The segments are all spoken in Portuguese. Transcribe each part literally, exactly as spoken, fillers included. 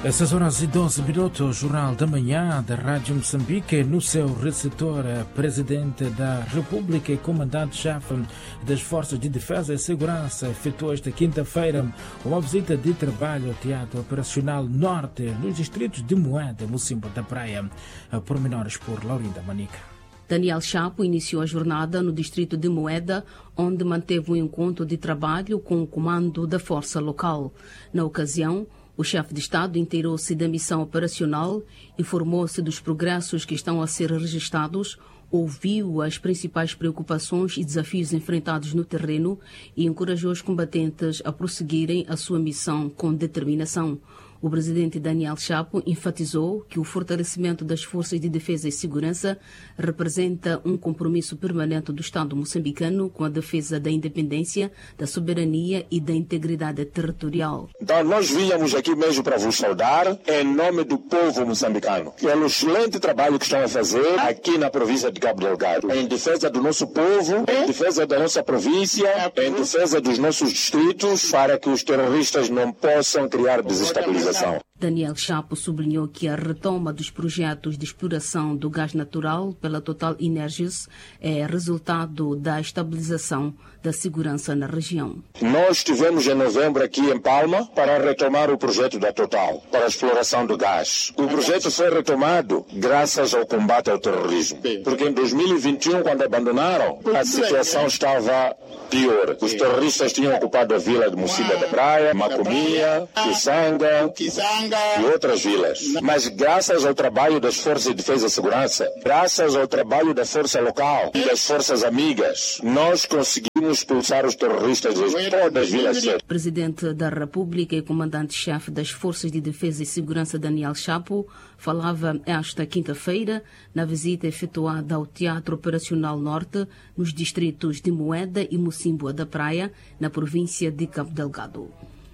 Essas horas e doze minutos, o Jornal da Manhã da Rádio Moçambique, no seu receptor, Presidente da República e Comandante-Chefe das Forças de Defesa e Segurança efetuou esta quinta-feira uma visita de trabalho ao Teatro Operacional Norte, nos distritos de Moeda e Mocimboa da Praia. Pormenores por Laurinda Manica. Daniel Chapo iniciou a jornada no distrito de Moeda, onde manteve um encontro de trabalho com o comando da força local. Na ocasião, o chefe de Estado inteirou-se da missão operacional, informou-se dos progressos que estão a ser registados, ouviu as principais preocupações e desafios enfrentados no terreno e encorajou os combatentes a prosseguirem a sua missão com determinação. O presidente Daniel Chapo enfatizou que o fortalecimento das forças de defesa e segurança representa um compromisso permanente do Estado moçambicano com a defesa da independência, da soberania e da integridade territorial. Então nós viemos aqui mesmo para vos saudar em nome do povo moçambicano pelo excelente trabalho que estão a fazer aqui na província de Cabo Delgado, em defesa do nosso povo, em defesa da nossa província, em defesa dos nossos distritos, para que os terroristas não possam criar desestabilização. Daniel Chapo sublinhou que a retoma dos projetos de exploração do gás natural pela Total Energies é resultado da estabilização da segurança na região. Nós estivemos em novembro aqui em Palma para retomar o projeto da Total para a exploração do gás. O projeto foi retomado graças ao combate ao terrorismo, porque em dois mil e vinte e um, quando abandonaram, a situação estava pior. Os terroristas tinham ocupado a vila de Mocimboa da Praia, Macomia, Kisanga e outras vilas. Mas graças ao trabalho das Forças de Defesa e Segurança, graças ao trabalho da Força Local e das Forças Amigas, nós conseguimos expulsar os terroristas de todas as vilas. O Presidente da República e Comandante-Chefe das Forças de Defesa e Segurança, Daniel Chapo, falava esta quinta-feira na visita efetuada ao Teatro Operacional Norte, nos distritos de Moeda e Mocimboa da Praia, na província de Cabo Delgado.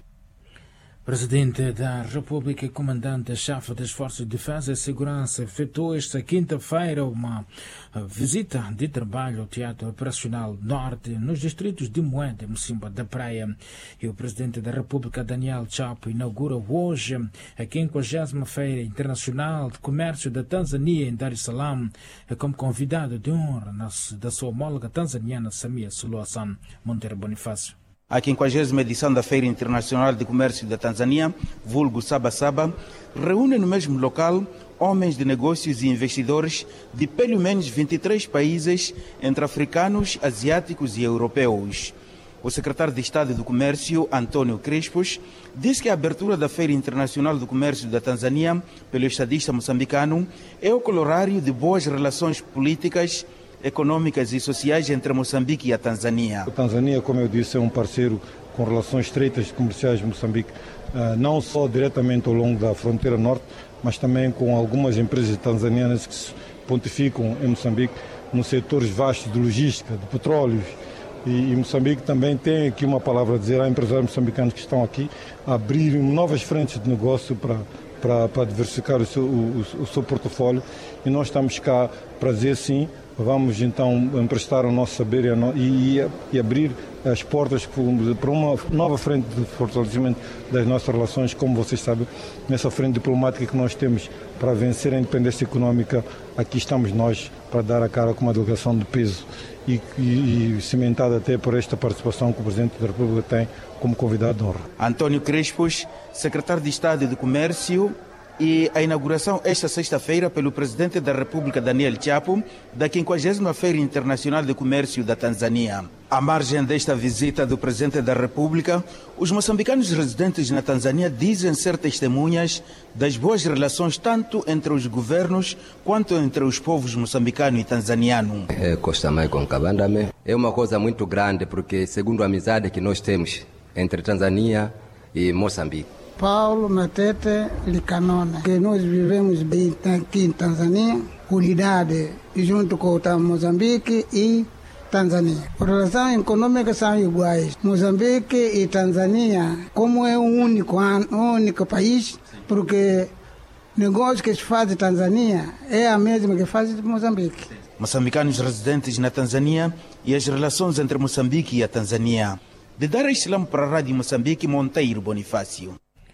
Presidente da República e Comandante-Chefe das Forças de Defesa e Segurança efetuou esta quinta-feira uma visita de trabalho ao Teatro Operacional Norte, nos distritos de Moeda e Mocimboa da Praia. E o Presidente da República, Daniel Chapo, inaugura hoje a quinquagésima Feira Internacional de Comércio da Tanzânia em Dar es Salaam, como convidado de honra da sua homóloga tanzaniana Samia Suluhu Hassan. Monteiro Bonifácio. A quinquagésima edição da Feira Internacional de Comércio da Tanzânia, vulgo Saba Saba, reúne no mesmo local homens de negócios e investidores de pelo menos vinte e três países, entre africanos, asiáticos e europeus. O secretário de Estado do Comércio, Antônio Crespos, disse que a abertura da Feira Internacional do Comércio da Tanzânia pelo estadista moçambicano é o corolário de boas relações políticas, econômicas e sociais entre Moçambique e a Tanzânia. A Tanzânia, como eu disse, é um parceiro com relações estreitas comerciais de Moçambique, não só diretamente ao longo da fronteira norte, mas também com algumas empresas tanzanianas que se pontificam em Moçambique nos setores vastos de logística, de petróleos. E, e Moçambique também tem aqui uma palavra a dizer a empresários moçambicanos que estão aqui a abrir novas frentes de negócio para para, para diversificar o seu, o, o seu portfólio, e nós estamos cá para dizer sim. Vamos então emprestar o nosso saber e, no, e, e abrir as portas para uma nova frente de fortalecimento das nossas relações. Como vocês sabem, nessa frente diplomática que nós temos para vencer a independência económica, aqui estamos nós para dar a cara com uma delegação de peso e, e, e cimentada até por esta participação que o Presidente da República tem como convidado de honra. Antônio Crespos, secretário de Estado de Comércio, e a inauguração esta sexta-feira pelo Presidente da República, Daniel Chapo, da quinquagésima Feira Internacional de Comércio da Tanzânia. À margem desta visita do Presidente da República, os moçambicanos residentes na Tanzânia dizem ser testemunhas das boas relações tanto entre os governos quanto entre os povos moçambicano e tanzaniano. É, Costa Maicon Kabandame é uma coisa muito grande, porque segundo a amizade que nós temos entre Tanzânia e Moçambique. Paulo Matete Licanona, que nós vivemos bem aqui em Tanzânia, unidade junto com o Moçambique e Tanzânia. As relações econômicas são iguais. Moçambique e Tanzânia, como é um único, um único país, porque o negócio que se faz em Tanzânia é a mesma que faz em Moçambique. Moçambicanos residentes na Tanzânia e as relações entre Moçambique e a Tanzânia. De Dar es Salaam para a Rádio Moçambique, Monteiro Bonifácio.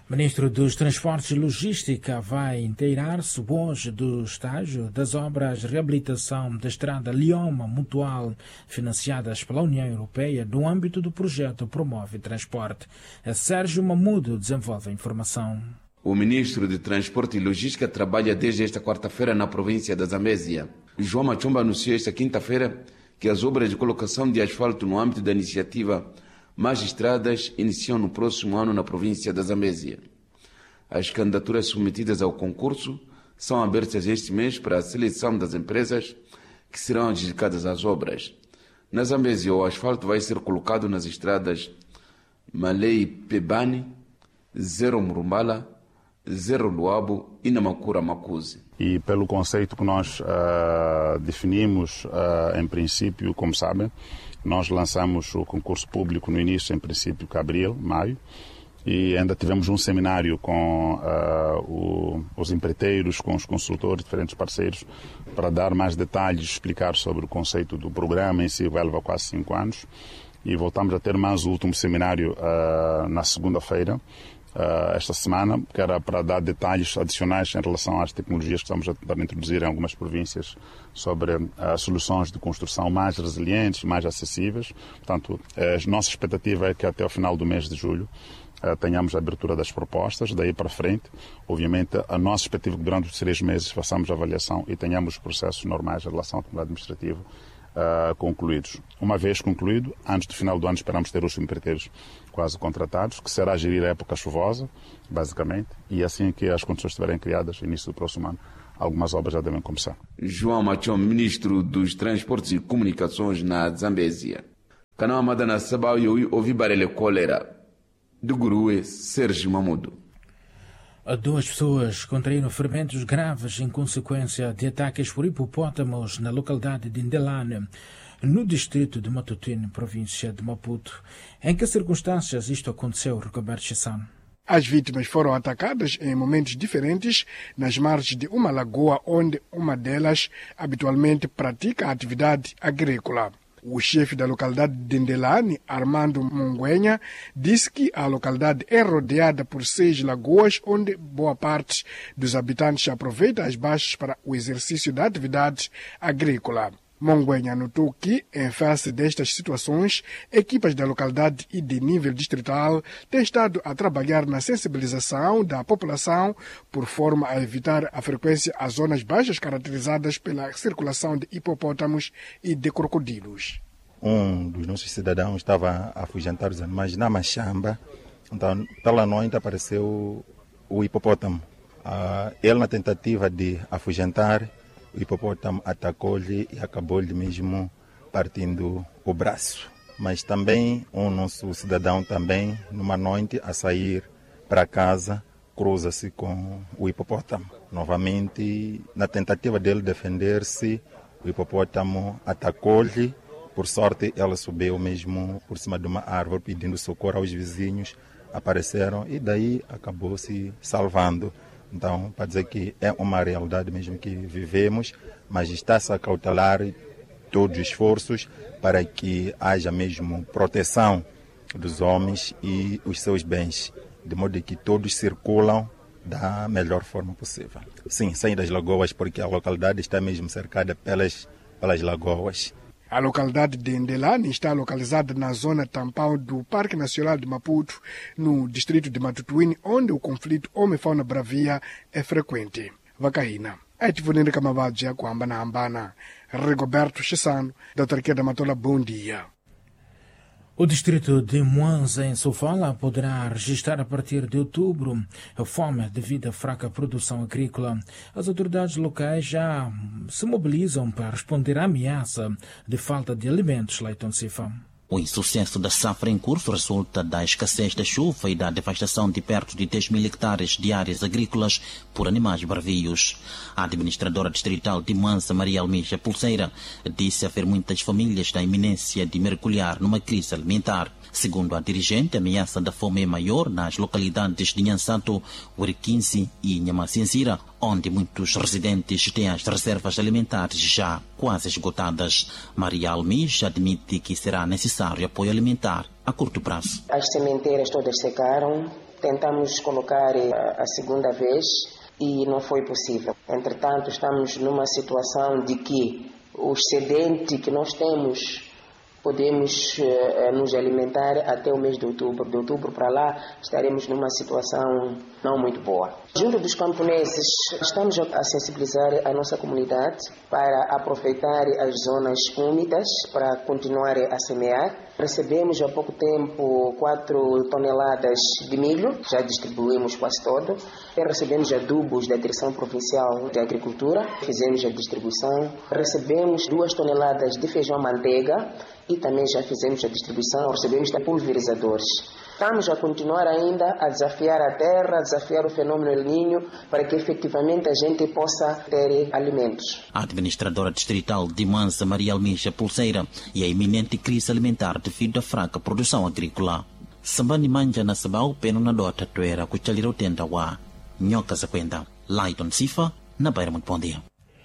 Ministro dos Transportes e Logística vai inteirar-se hoje do estágio das obras de reabilitação da estrada Lioma Mutual, financiadas pela União Europeia no âmbito do projeto Promove Transporte. Sérgio Mamudo desenvolve a informação. O ministro de Transporte e Logística trabalha desde esta quarta-feira na província da Zambésia. João Machomba anunciou esta quinta-feira que as obras de colocação de asfalto no âmbito da iniciativa Mais Estradas iniciam no próximo ano na província da Zambésia. As candidaturas submetidas ao concurso são abertas este mês para a seleção das empresas que serão adjudicadas às obras. Na Zambésia, o asfalto vai ser colocado nas estradas Malei Pebani, Zero Murumbala, Zero Luabo e Namakura Makuzi. E pelo conceito que nós uh, definimos, uh, em princípio, como sabem, nós lançamos o concurso público no início, em princípio, de abril, maio, e ainda tivemos um seminário com uh, o, os empreiteiros, com os consultores, diferentes parceiros, para dar mais detalhes, explicar sobre o conceito do programa em si, vai levar quase cinco anos. E voltamos a ter mais o último seminário uh, na segunda-feira, Uh, esta semana, que era para dar detalhes adicionais em relação às tecnologias que estamos a tentar introduzir em algumas províncias sobre uh, soluções de construção mais resilientes, mais acessíveis. Portanto, a nossa expectativa é que até o final do mês de julho uh, tenhamos a abertura das propostas, daí para frente. Obviamente, a nossa expectativa é que durante os três meses façamos a avaliação e tenhamos os processos normais em relação ao Tribunal Administrativo Uh, concluídos. Uma vez concluído, antes do final do ano esperamos ter os empreiteiros quase contratados, que será gerir a época chuvosa, basicamente, e assim que as condições estiverem criadas, início do próximo ano, algumas obras já devem começar. João Machom, ministro dos Transportes e Comunicações na Zambésia. Canal Amada na Sabau e ouvi barelha cólera. Do Gurue, Sérgio Mamudo. Duas pessoas contraíram ferimentos graves em consequência de ataques por hipopótamos na localidade de Ndelane, no distrito de Matutuine, província de Maputo. Em que circunstâncias isto aconteceu, Roberto Chissano? As vítimas foram atacadas em momentos diferentes nas margens de uma lagoa onde uma delas habitualmente pratica a atividade agrícola. O chefe da localidade de Ndelane, Armando Munguenha, disse que a localidade é rodeada por seis lagoas onde boa parte dos habitantes aproveita as baixas para o exercício da atividade agrícola. Munguenha notou que, em face destas situações, equipas da localidade e de nível distrital têm estado a trabalhar na sensibilização da população por forma a evitar a frequência às zonas baixas caracterizadas pela circulação de hipopótamos e de crocodilos. Um dos nossos cidadãos estava a afugentar os animais na machamba, então pela noite apareceu o hipopótamo. Uh, ele, na tentativa de afugentar, o hipopótamo atacou-lhe e acabou-lhe mesmo partindo o braço. Mas também um nosso cidadão também, numa noite, a sair para casa, cruza-se com o hipopótamo. Novamente, na tentativa dele defender-se, o hipopótamo atacou-lhe. Por sorte, ela subiu mesmo por cima de uma árvore pedindo socorro aos vizinhos. Apareceram e daí acabou se salvando. Então, para dizer que é uma realidade mesmo que vivemos, mas está-se a cautelar todos os esforços para que haja mesmo proteção dos homens e os seus bens, de modo que todos circulam da melhor forma possível. Sim, saem das lagoas, porque a localidade está mesmo cercada pelas, pelas lagoas. A localidade de Ndelane está localizada na zona tampão do Parque Nacional de Maputo, no distrito de Matutuine, onde o conflito homem-fauna-bravia é frequente. Vacaína. Aitivunende Kamavadja, Kuambana Ambana. Rigoberto Chissano, da Tarqueda Matola, bom dia. O distrito de Mwanza, em Sofala, poderá registrar a partir de outubro a fome devido à fraca produção agrícola. As autoridades locais já se mobilizam para responder à ameaça de falta de alimentos, Leiton Cifa. O insucesso da safra em curso resulta da escassez da chuva e da devastação de perto de dez mil hectares de áreas agrícolas por animais bravios. A administradora distrital de Mwanza, Maria Almija Pulseira, disse haver muitas famílias na iminência de mergulhar numa crise alimentar. Segundo a dirigente, a ameaça da fome é maior nas localidades de Nhansato, Ueriquinsi e Nhamacienzira, onde muitos residentes têm as reservas alimentares já quase esgotadas. Maria Almija admite que será necessário apoio alimentar a curto prazo. As sementeiras todas secaram, tentamos colocar a, a segunda vez e não foi possível. Entretanto, estamos numa situação de que o excedente que nós temos podemos uh, nos alimentar até o mês de outubro. De outubro para lá estaremos numa situação não muito boa. Junto dos camponeses, estamos a sensibilizar a nossa comunidade para aproveitar as zonas úmidas para continuar a semear. Recebemos há pouco tempo quatro toneladas de milho, já distribuímos quase todo. Recebemos adubos da Direção Provincial de Agricultura, fizemos a distribuição. Recebemos duas toneladas de feijão manteiga e também já fizemos a distribuição, recebemos pulverizadores. Estamos a continuar ainda a desafiar a terra, a desafiar o fenômeno El Niño, para que efetivamente a gente possa ter alimentos. A administradora distrital de Mansa, Maria Almincha Pulseira, e a iminente crise alimentar devido à fraca produção agrícola. Sambani manja na sabau peno na dota tuera kuchaliro tenda wa nhoca sequenta. Laiton Sifa, na Beira muito bom dia.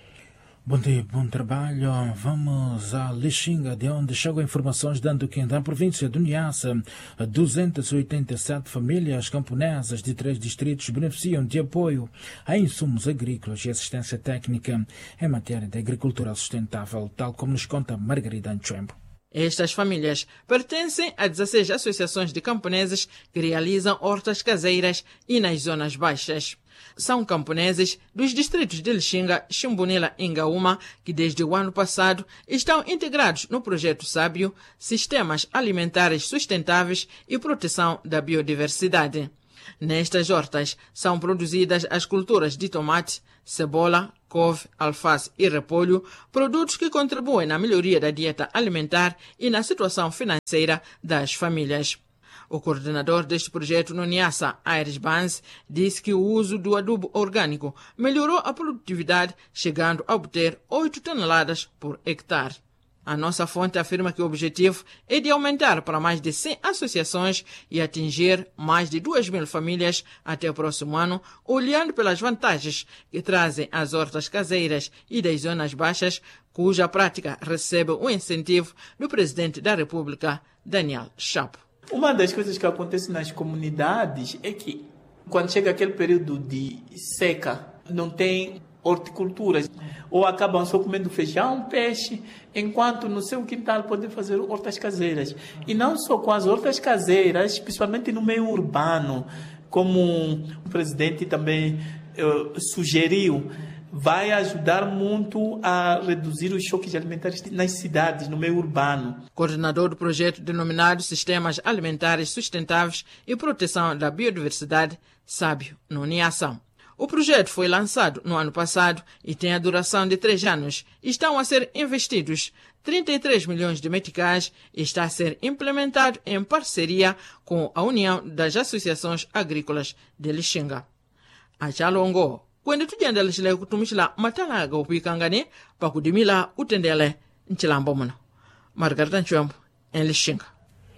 Bom dia, bom trabalho. Vamos a Lixinga, de onde chegam informações dando que na província do Niassa, duzentas e oitenta e sete famílias camponesas de três distritos beneficiam de apoio a insumos agrícolas e assistência técnica em matéria de agricultura sustentável, tal como nos conta Margarida Anchembo. Estas famílias pertencem a dezesseis associações de camponeses que realizam hortas caseiras e nas zonas baixas. São camponeses dos distritos de Lixinga, Ximbunila e Ngaúma que desde o ano passado estão integrados no projeto Sábio, Sistemas Alimentares Sustentáveis e Proteção da Biodiversidade. Nestas hortas são produzidas as culturas de tomate, cebola, couve, alface e repolho, produtos que contribuem na melhoria da dieta alimentar e na situação financeira das famílias. O coordenador deste projeto no Niassa, Aires Banz, disse que o uso do adubo orgânico melhorou a produtividade, chegando a obter oito toneladas por hectare. A nossa fonte afirma que o objetivo é de aumentar para mais de cem associações e atingir mais de duas mil famílias até o próximo ano, olhando pelas vantagens que trazem as hortas caseiras e das zonas baixas, cuja prática recebe o incentivo do presidente da República, Daniel Chapo. Uma das coisas que acontece nas comunidades é que, quando chega aquele período de seca, não tem horticulturas, ou acabam só comendo feijão, peixe, enquanto no seu quintal podem fazer hortas caseiras. E não só com as hortas caseiras, principalmente no meio urbano, como o presidente também uh, sugeriu, vai ajudar muito a reduzir os choques alimentares nas cidades, no meio urbano. Coordenador do projeto denominado Sistemas Alimentares Sustentáveis e Proteção da Biodiversidade, Sábio, no Niassa. O projeto foi lançado no ano passado e tem a duração de três anos. Estão a ser investidos trinta e três milhões de meticais e está a ser implementado em parceria com a União das Associações Agrícolas de Lixinga. A Chalongo, quando tu janda lishile kutumishila matalaga upikangani pa kudimila utendele nchilambomuna. Margarida Nchembo, em Lixinga.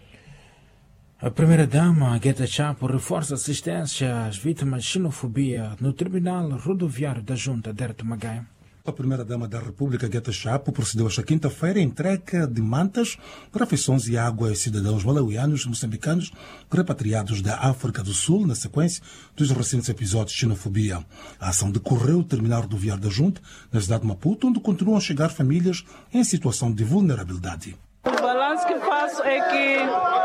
A primeira-dama, Gueta Chapo, reforça assistência às vítimas de xenofobia no Tribunal Rodoviário da Junta de Herto Magaio. A primeira-dama da República, Gueta Chapo, procedeu esta quinta-feira a entrega de mantas, refeições e água aos cidadãos malauianos e moçambicanos repatriados da África do Sul, na sequência dos recentes episódios de xenofobia. A ação decorreu no Terminal Rodoviário da Junta, na cidade de Maputo, onde continuam a chegar famílias em situação de vulnerabilidade. O balanço que faço é que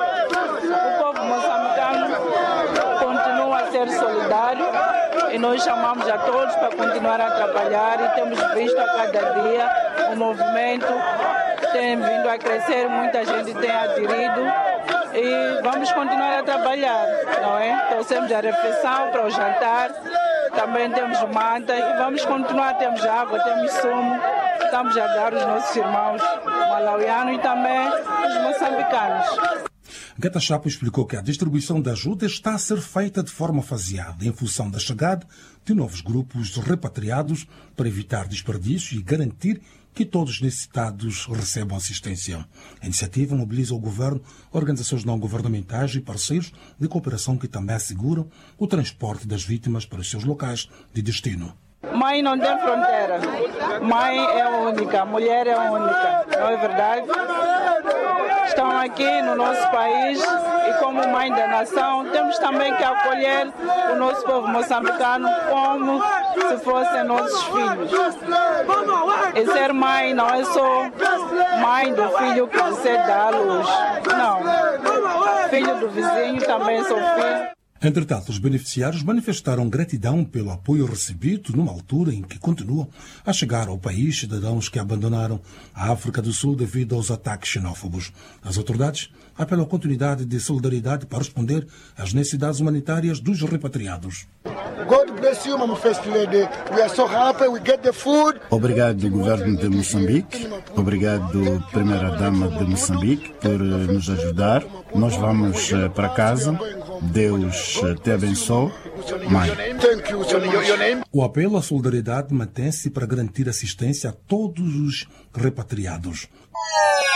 o povo moçambicano continua a ser solidário e nós chamamos a todos para continuar a trabalhar e temos visto a cada dia o movimento tem vindo a crescer, muita gente tem aderido e vamos continuar a trabalhar, não é? Trouxemos a refeição para o jantar, também temos manta e vamos continuar, temos água, temos sumo, estamos a dar aos nossos irmãos malauianos e também os moçambicanos. Gueta Chapo explicou que a distribuição da ajuda está a ser feita de forma faseada, em função da chegada de novos grupos repatriados, para evitar desperdício e garantir que todos os necessitados recebam assistência. A iniciativa mobiliza o governo, organizações não governamentais e parceiros de cooperação que também asseguram o transporte das vítimas para os seus locais de destino. Mãe não tem fronteira. Mãe é única, mulher é única. Não é verdade? Estão aqui no nosso país e como mãe da nação, temos também que acolher o nosso povo moçambicano como se fossem nossos filhos. E ser mãe não é só mãe do filho que você dá à luz. Não. Filho do vizinho também sou filho. Entretanto, os beneficiários manifestaram gratidão pelo apoio recebido numa altura em que continuam a chegar ao país cidadãos que abandonaram a África do Sul devido aos ataques xenófobos. As autoridades apelam à continuidade de solidariedade para responder às necessidades humanitárias dos repatriados. God bless you, Mama First Lady. We are so happy we get the food. Obrigado, governo de Moçambique. Obrigado, primeira-dama de Moçambique, por nos ajudar. Nós vamos para casa. Deus te abençoe. Mãe. O apelo à solidariedade mantém-se para garantir assistência a todos os repatriados.